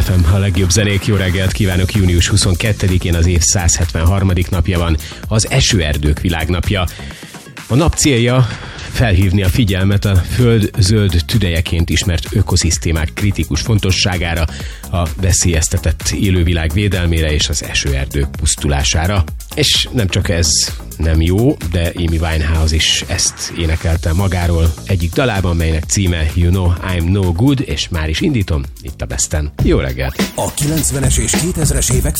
Kiss FM, a legjobb zenék. Jó reggelt kívánok, június 22-én az év 173. napja van, az Esőerdők világnapja. A nap célja felhívni a figyelmet a föld zöld tüdejeként ismert ökoszisztémák kritikus fontosságára, a veszélyeztetett élővilág védelmére és az esőerdők pusztulására. És nem csak ez nem jó, de Amy Winehouse is ezt énekelte magáról egyik dalában, melynek címe You Know I'm No Good, és már is indítom itt a Besten. Jó reggelt! A 90-es és 2000-es évek